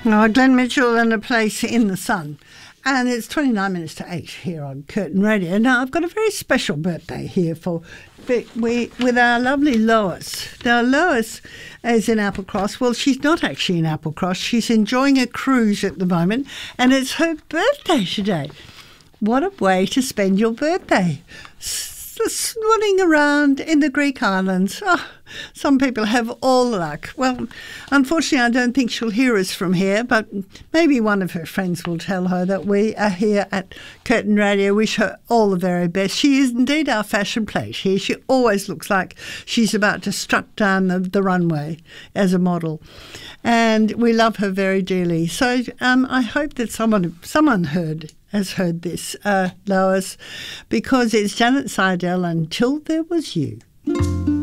Glenn Mitchell and A Place in the Sun. And it's 29 minutes to 8 here on Curtin Radio. Now, I've got a very special birthday here with our lovely Lois. Now, Lois is in Applecross. Well, she's not actually in Applecross. She's enjoying a cruise at the moment, and it's her birthday today. What a way to spend your birthday. Swanning around in the Greek islands. Oh, some people have all the luck. Well, unfortunately, I don't think she'll hear us from here, but maybe one of her friends will tell her that we are here at Curtin Radio. Wish her all the very best. She is indeed our fashion plate here. She always looks like she's about to strut down the runway as a model. And we love her very dearly. So I hope that someone has heard this, Lois, because it's Janet Seidel, Until There Was You.